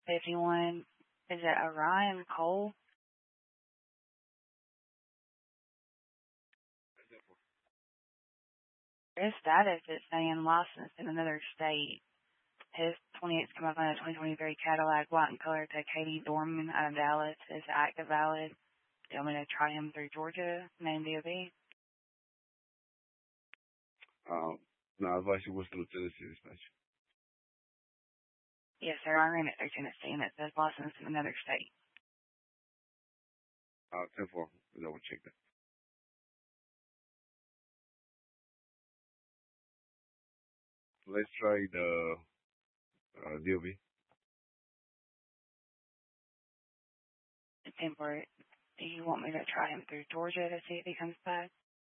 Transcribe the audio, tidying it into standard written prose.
51. Is it Orion Cole? His status is saying licensed in another state. His 28's come up on a 2023 Cadillac white in color to Katie Dorman out of Dallas. Is active valid. Do you want me to try him through Georgia, name DOB? No, I advise you what's through Tennessee dispatch. Yes, sir. I ran it through Tennessee, and it says licensed in another state. 10-4. Double check that. Let's try the DOB. 10-4. Do you want me to try him through Georgia to see if he comes back?